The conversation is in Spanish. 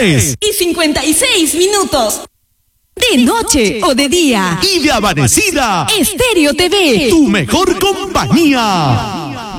3:56. De noche o de día. Y de amanecida. Estéreo TV. Tu mejor compañía.